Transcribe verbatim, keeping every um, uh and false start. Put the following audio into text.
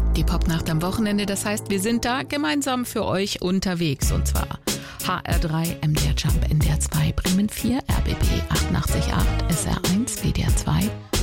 Die Popnacht am Wochenende, das heißt, wir sind da gemeinsam für euch unterwegs. Und zwar H R drei, M D R Jump, N D R zwei, Bremen vier, R B B achtundachtzig Komma acht, S R eins, W D R zwei,